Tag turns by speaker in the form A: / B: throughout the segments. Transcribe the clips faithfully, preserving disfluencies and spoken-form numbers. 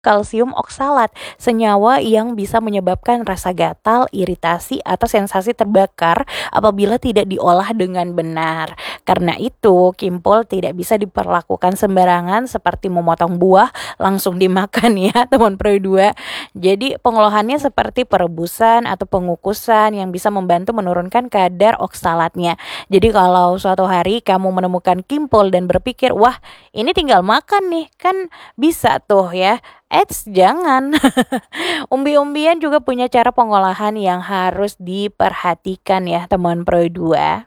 A: kalsium oksalat, senyawa yang bisa menyebabkan rasa gatal, iritasi, atau sensasi terbakar apabila tidak diolah dengan benar. Karena itu, kimpul tidak bisa diperlakukan sembarangan seperti memotong buah langsung dimakan ya, teman Pro dua. Jadi pengolahannya seperti perebusan atau pengukusan yang bisa membantu menurunkan kadar oksalatnya. Jadi kalau suatu hari kamu menemukan kimpul dan berpikir, wah ini tinggal makan nih, kan bisa tuh ya. Eits, jangan. Umbi-umbian juga punya cara pengolahan yang harus diperhatikan ya teman Pro dua.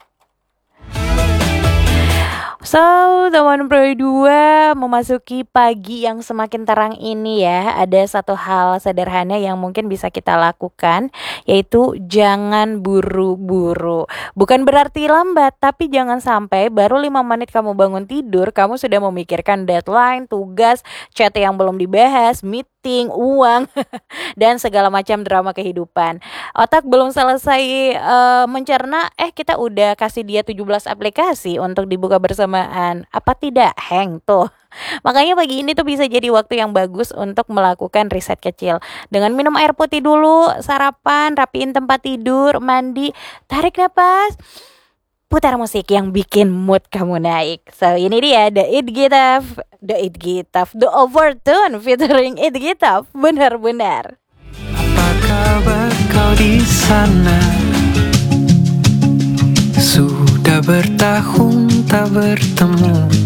A: So, teman Pro dua, memasuki pagi yang semakin terang ini ya, ada satu hal sederhana yang mungkin bisa kita lakukan, yaitu jangan buru-buru. Bukan berarti lambat, tapi jangan sampai baru lima menit kamu bangun tidur, kamu sudah memikirkan deadline, tugas, chat yang belum dibahas, meeting, uang, dan segala macam drama kehidupan. Otak belum selesai uh, mencerna, eh kita udah kasih dia tujuh belas aplikasi untuk dibuka bersamaan. Apa tidak hang tuh? Makanya pagi ini tuh bisa jadi waktu yang bagus untuk melakukan riset kecil. Dengan minum air putih dulu, sarapan, rapiin tempat tidur, mandi, tarik napas, putar musik yang bikin mood kamu naik. So ini dia The It Gitaf, The It Gitaf, The Overtone featuring It Gitaf. Benar-benar.
B: Apa kabar kau di sana? Sudah bertahun tak bertemu.